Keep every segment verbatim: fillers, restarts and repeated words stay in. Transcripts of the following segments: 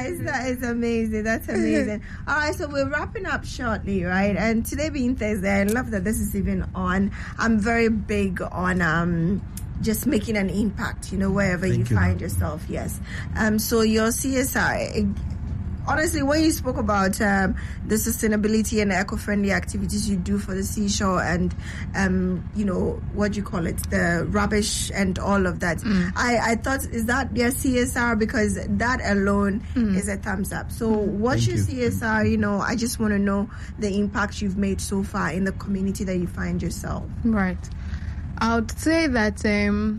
is that is amazing. That's amazing. All right, so we're wrapping up shortly, right? And today being Thursday, I love that this is even on. I'm very big on um just making an impact, you know, wherever Thank you you. find yourself. Yes. Um. So your C S R. Honestly, when you spoke about um, the sustainability and the eco-friendly activities you do for the seashore and, um, you know, what do you call it, the rubbish and all of that, mm. I, I thought, is that your C S R? Because that alone mm. is a thumbs up. So what's Thank your you. C S R? You know, I just want to know the impact you've made so far in the community that you find yourself. Right. I would say that um,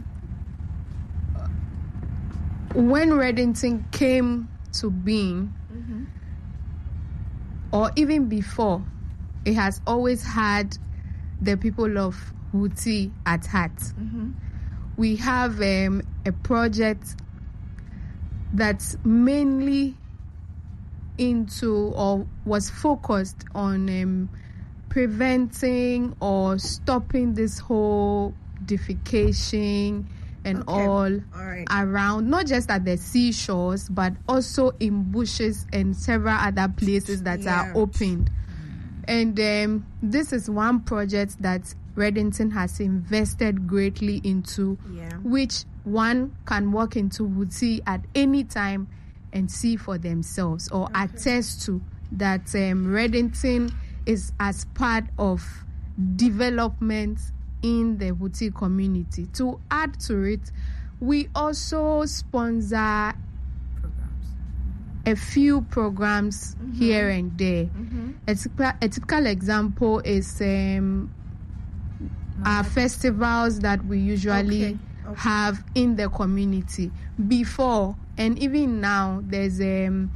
when Redington came to being, or even before, it has always had the people of Woti at heart. Mm-hmm. We have um, a project that's mainly into or was focused on um, preventing or stopping this whole defecation and okay. all, all right. around, not just at the seashores, but also in bushes and several other places that yeah. are opened. And um, this is one project that Redington has invested greatly into, yeah. which one can walk into Woti at any time and see for themselves or okay. attest to that um, Redington is as part of development in the Woti community. To add to it, we also sponsor programs. a few programs mm-hmm. here and there. Mm-hmm. A, typical, a typical example is um, our festivals that we usually okay. Okay. have in the community. Before and even now, there's um,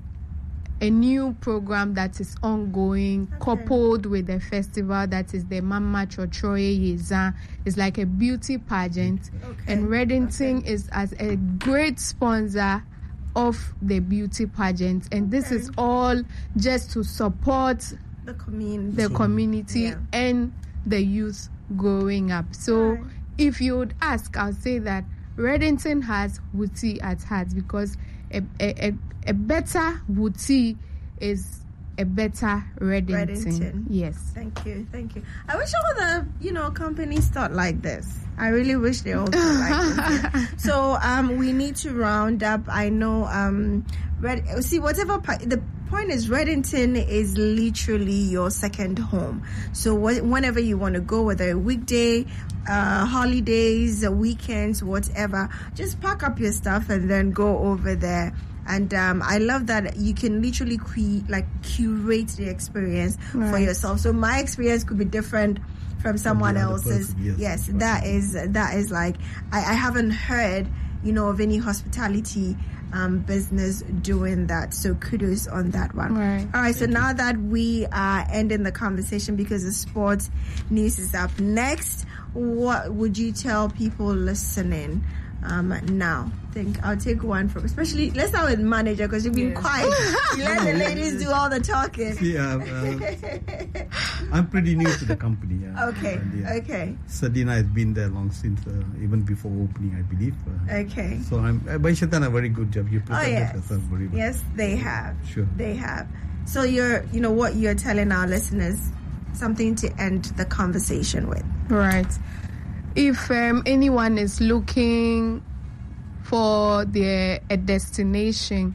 a new program that is ongoing, okay. coupled with the festival that is the Mama Chochoye Yeza. It's like a beauty pageant. Okay. And Redington okay. is as a great sponsor of the beauty pageant. And this okay. is all just to support the community, the community yeah. and the youth growing up. So right. if you would ask, I'll say that Redington has Woti at heart, because a, a, a, a better Woti is a better Redington. Redington. Yes. Thank you. Thank you. I wish all the, you know, companies thought like this. I really wish they all thought like this. Yeah. So um, we need to round up. I know, um, Red, see, whatever, the point is Redington is literally your second home. So wh- whenever you want to go, whether a weekday, uh, holidays, weekends, whatever, just pack up your stuff and then go over there. And um, I love that you can literally cre- like curate the experience right. for yourself. So my experience could be different from someone from else's. Person, yes, yes that is that is like I, I haven't heard, you know, of any hospitality um, business doing that. So kudos on that one. Right. All right. So Thank now you. that we are ending the conversation because the sports news is up next, what would you tell people listening? Um, now, think I'll take one from, especially let's start with manager because you've been yes. quiet. You let the ladies do all the talking. Yeah, uh, I'm pretty new to the company. Uh, okay, and, yeah, okay. Sadina has been there long since, uh, even before opening, I believe. Uh, okay. So I'm. Uh, Baisha done a very good job. You presented oh, yes. yourself very well. Yes, they have. Sure. They have. So you're, you know, what you're telling our listeners, something to end the conversation with. Right. If um, anyone is looking for their a destination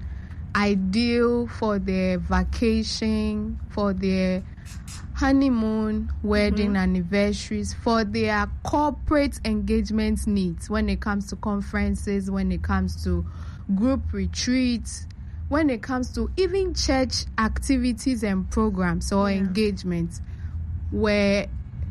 ideal for their vacation, for their honeymoon, wedding mm-hmm. anniversaries, for their corporate engagement needs when it comes to conferences, when it comes to group retreats, when it comes to even church activities and programs or yeah. engagements, where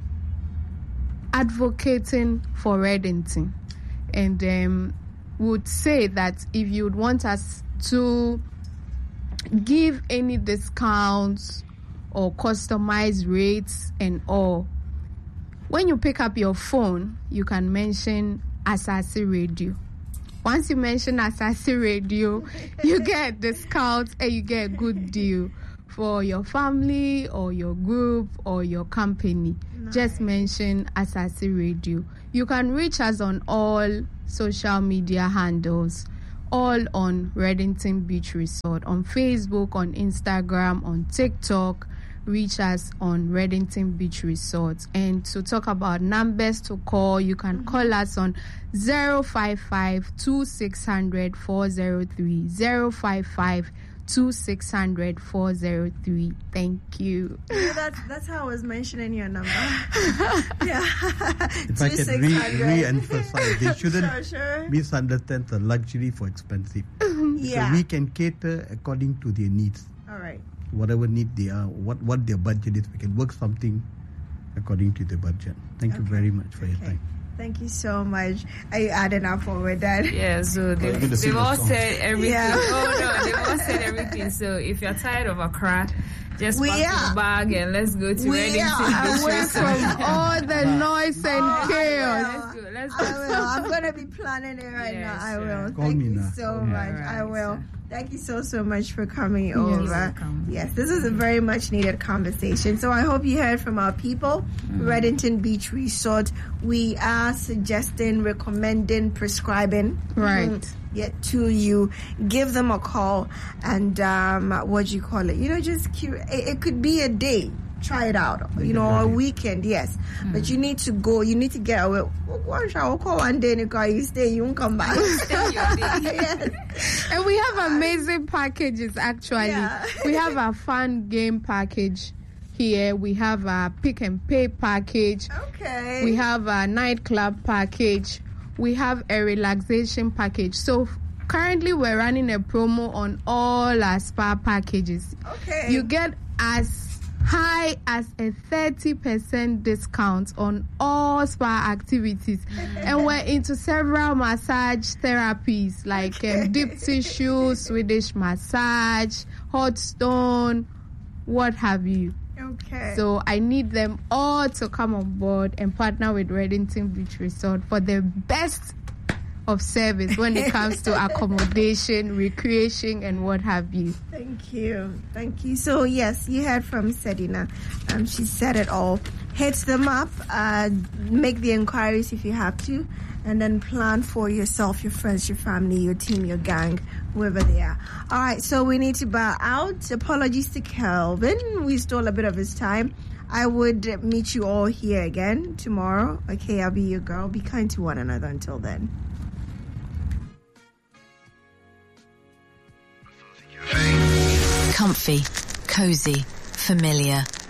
advocating for Redington, and um, would say that if you would want us to give any discounts or customized rates and all, when you pick up your phone, you can mention Asase Radio. Once you mention Asase Radio, you get a discount and you get a good deal for your family or your group or your company. Nice. Just mention Asase Radio. You can reach us on all social media handles. all on Redington Beach Resort on Facebook, on Instagram, on TikTok. Reach us on Redington Beach Resort. And to talk about numbers to call, you can mm-hmm. call us on zero five five, two six zero zero, four zero three, zero five five, two six zero zero, four zero three. Thank you. Yeah, that's that's how I was mentioning your number. Yeah. If I can re- re-emphasize, they shouldn't sure, sure. misunderstand the luxury for expensive. Yeah. So we can cater according to their needs. All right. Whatever need they are, what, what their budget is, we can work something according to their budget. Thank okay. you very much for your okay. time. Thank you so much. Are you adding up what we're done? Yeah, so they, the they've all said everything. Yeah. Oh no, they've all said everything. So if you're tired of Accra, just we pack are. your bag and let's go to we Redington. Away from all the noise and oh, chaos. Let's go. Let's go. I will. I'm going to be planning it right Yeah, now. I sure. will. Call Thank me you now. so Call me. much. Right, I will. sir. Thank you so, so much for coming You're over. welcome. Yes, this is a very much needed conversation. So I hope you heard from our people. Mm. Redington Beach Resort. We are suggesting, recommending, prescribing. Right. Mm, yeah, to you. Give them a call and um, what do you call it? You know, just cur- it, it could be a day. Try it out, you know, a weekend, yes. Mm. But you need to go, you need to get away. One shall call one day in the car, you stay, you won't come back. Yes. And we have amazing packages, actually. Yeah. We have a fun game package here. We have a pick and pay package. Okay. We have a nightclub package. We have a relaxation package. So currently we're running a promo on all our spa packages. Okay. You get as high as a thirty percent discount on all spa activities. And we're into several massage therapies like um, deep tissue, Swedish massage, hot stone, what have you. Okay. So I need them all to come on board and partner with Redington Beach Resort for the best of service when it comes to accommodation, recreation, and what have you. Thank you. Thank you. So, yes, you heard from Sedina. Um, she said it all. Hit them up, uh, make the inquiries if you have to, and then plan for yourself, your friends, your family, your team, your gang, whoever they are. All right, so we need to bow out. Apologies to Kelvin. We stole a bit of his time. I would meet you all here again tomorrow. Okay, I'll be your girl. Be kind to one another until then. Comfy, cozy, familiar.